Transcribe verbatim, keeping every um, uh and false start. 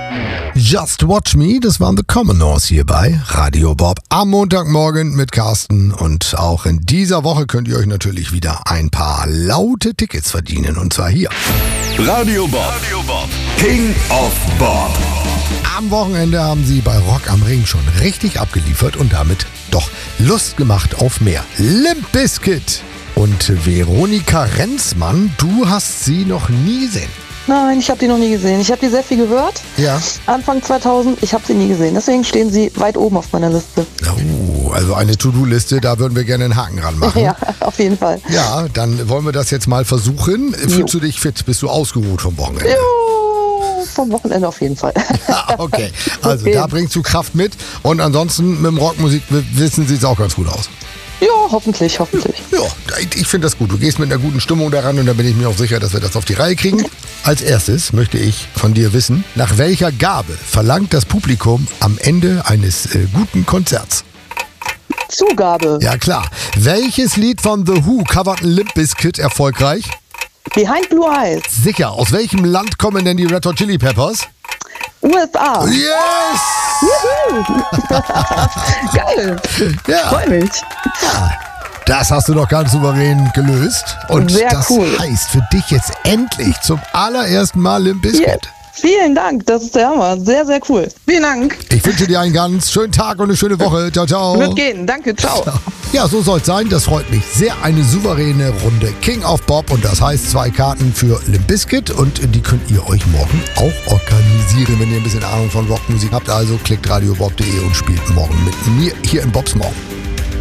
Just Watch Me, das waren The Commodores hier bei Radio Bob am Montagmorgen mit Carsten. Und auch in dieser Woche könnt ihr euch natürlich wieder ein paar laute Tickets verdienen. Und zwar hier. Radio Bob, Radio Bob. King of Bob. Am Wochenende haben sie bei Rock am Ring schon richtig abgeliefert und damit doch Lust gemacht auf mehr. Limp Bizkit. Und Veronika Renzmann, du hast sie noch nie gesehen. Nein, ich habe die noch nie gesehen. Ich habe die sehr viel gehört. Ja. Anfang zweitausend, ich habe sie nie gesehen. Deswegen stehen sie weit oben auf meiner Liste. Oh, also eine To-Do-Liste, da würden wir gerne einen Haken ranmachen. Ja, auf jeden Fall. Ja, dann wollen wir das jetzt mal versuchen. Fühlst du dich fit? Bist du ausgeruht vom Wochenende? Jo, vom Wochenende auf jeden Fall. Ja, okay. Also Okay. da bringst du Kraft mit. Und ansonsten mit dem Rockmusik wissen sieht es auch ganz gut aus. Ja, hoffentlich, hoffentlich. Ja, ich finde das gut. Du gehst mit einer guten Stimmung daran und da bin ich mir auch sicher, dass wir das auf die Reihe kriegen. Als erstes möchte ich von dir wissen, nach welcher Gabe verlangt das Publikum am Ende eines äh, guten Konzerts? Zugabe. Ja klar. Welches Lied von The Who coverten Limp Bizkit erfolgreich? Behind Blue Eyes. Sicher. Aus welchem Land kommen denn die Red Hot Chili Peppers? U S A. Yes! Geil. Ja. Freu mich. Das hast du doch ganz souverän gelöst. Und Sehr das cool. heißt für dich jetzt endlich zum allerersten Mal Limp Bizkit. Yeah. Vielen Dank, das ist der Hammer. Sehr, sehr cool. Vielen Dank. Ich wünsche dir einen ganz schönen Tag und eine schöne Woche. Ciao, ciao. Wird gehen. Danke, ciao. Ja, so soll es sein. Das freut mich sehr. Eine souveräne Runde King of Bob. Und das heißt zwei Karten für Limp Bizkit. Und die könnt ihr euch morgen auch organisieren, wenn ihr ein bisschen Ahnung von Rockmusik habt. Also klickt radiobob punkt de und spielt morgen mit mir hier in Bobs Morgen.